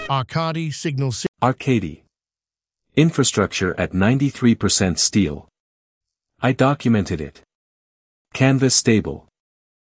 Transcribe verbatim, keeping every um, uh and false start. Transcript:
Arcadi Signal Sy- Arcady. Infrastructure at ninety-three percent steel. I documented it. Canvas stable.